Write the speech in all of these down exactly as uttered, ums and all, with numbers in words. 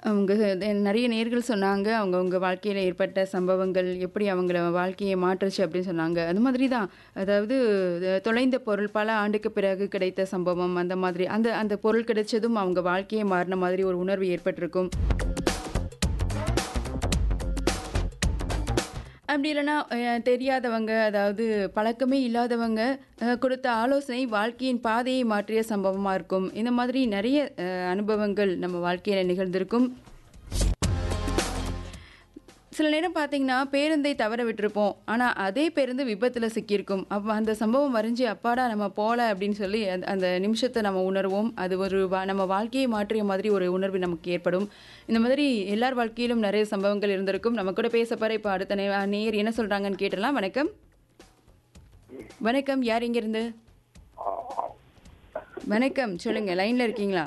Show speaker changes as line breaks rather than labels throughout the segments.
அவங்க த நெறைய நேயர்கள் சொன்னாங்க. அவங்கவங்க வாழ்க்கையில ஏற்பட்ட சம்பவங்கள் எப்படி அவங்கள வாழ்க்கைய மாற்றுச்சு அப்படின்னு சொன்னாங்க. அது மாதிரி தான். அதாவது அ தொலைந்த பொருள் பல ஆண்டுக்கு பிறகு கிடைத்த சம்பவம் அந்த மாதிரி. அந்த அந்த பொருள் கிடைச்சதும் அவங்க வாழ்க்கையே மாறுன மாதிரி ஒரு உணர்வு ஏற்பட்டிருக்கும். அப்படி இல்லன்னா அ தெரியாதவங்க, அதாவது பழக்கமே இல்லாதவங்க அ கொடுத்த ஆலோசனை வாழ்க்கையின் பாதையை மாற்றிய சம்பவமா இருக்கும். இந்த மாதிரி நெறைய அ அனுபவங்கள் நம்ம வாழ்க்கையில நிகழ்ந்திருக்கும். சில நேரம் பார்த்தீங்கன்னா, பேருந்தை தவற விட்டுருப்போம். ஆனா, அதே பேருந்து விபத்துல சிக்கியிருக்கும். அப்ப அந்த சம்பவம் அறிஞ்சு, "அப்பாடா நம்ம போல" அப்படின்னு சொல்லி அந்த அந்த நிமிஷத்த நம்ம உணர்வோம். அது ஒரு வ நம்ம வாழ்க்கையை மாற்றிய மாதிரி ஒரு உணர்வு நமக்கு ஏற்படும். இந்த மாதிரி எல்லார் வாழ்க்கையிலும் நெறைய சம்பவங்கள் இருந்திருக்கும். நம்ம கூட பேச போற இப்ப அடுத்த நே நேயர் என்ன சொல்றாங்கன்னு கேட்டுறலாம். வணக்கம். வணக்கம். யார் எங்கிருந்து? வணக்கம். சொல்லுங்க. லைன்ல இருக்கீங்களா?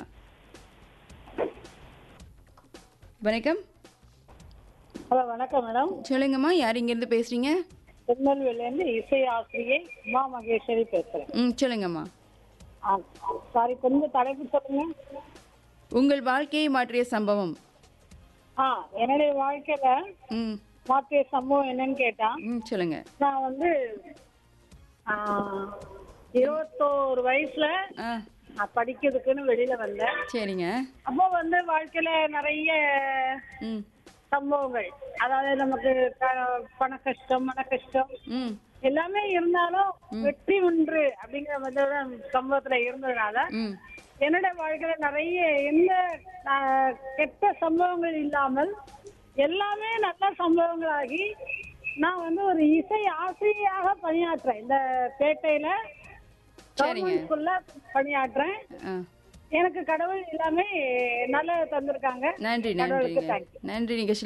வணக்கம்.
ஹலோ வணக்கம் மேடம்.
சொல்லுங்கம்மா. யார் எங்கிருந்து பேசுறீங்க?
திருநெல்வேலியிலேருந்து இசை ஆசிரியை உமா மகேஸ்வரி பேசுகிறேன்.
ம். சொல்லுங்கம்மா.
ஆ சாரி, கொஞ்சம் தலைப்பு சொல்லுங்க.
உங்கள் வாழ்க்கையை மாற்றிய சம்பவம்.
ஆ என்னுடைய வாழ்க்கையில
ம்.
மாற்றிய சம்பவம் என்னன்னு கேட்டா,
ம். சொல்லுங்க.
நான் வந்து ஆ, இருபத்தோரு வயசுல
ஆ.
நான் படிக்கிறதுக்குன்னு வெளியில வந்தேன்.
சரிங்க.
அப்போ வந்து வாழ்க்கையில நிறைய
ம்.
சம்பவங்கள், அதாவது நமக்கு க- பண கஷ்டம், மன கஷ்டம்
ம்.
எல்லாமே இருந்தாலும் வெற்றி ஒன்று அப்படிங்கிற மாதிரி சம்பவத்துல இருந்ததுனால
ம்.
என்னோட வாழ்க்கையில நிறைய எந்த ஆஹ், கெட்ட சம்பவங்கள் இல்லாமல் எல்லாமே நல்ல சம்பவங்களாகி நான் வந்து ஒரு இசை ஆசிரியராக பணியாற்றுறேன். இந்த பேட்டையில
சரிங்க.
கவர்மெண்ட் ஸ்கூல்ல பணியாற்றுறேன்.
ஆ.
எனக்கு கடவுள் எல்லாமே நல்ல தந்திருக்காங்க.
நன்றி
கடவுளுக்கு
நன்றிங்க.
தேங்க்யூ.
நன்றி. நிகழ்ச்சியில